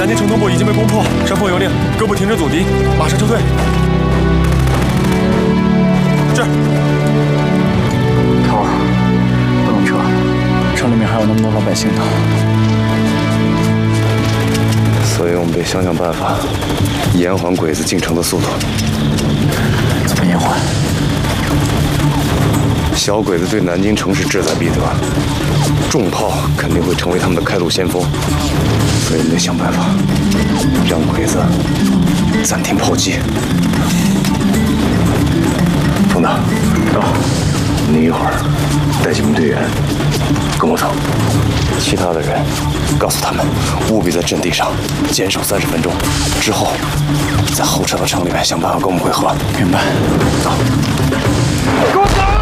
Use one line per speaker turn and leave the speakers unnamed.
京城东部已经被攻破，上峰有令各部停止阻敌，马上撤退。是。
头儿，不能撤，城里面还有那么多老百姓呢。
所以我们得想想办法，延缓鬼子进城的速度。
怎么延缓？
小鬼子对南京城是志在必得，重炮肯定会成为他们的开路先锋，所以我们得想办法，让鬼子暂停炮击。冯大，到，你一会儿带几名队员跟我走，其他的人告诉他们，务必在阵地上坚守30分钟，之后在后撤到城里面想办法跟我们会合。
明白。
走，
给我走！